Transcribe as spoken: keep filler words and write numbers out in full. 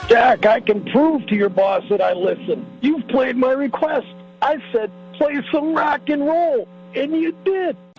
Jack, I can prove to your boss that I listen. You've played my request. I said, play some rock and roll, and you did.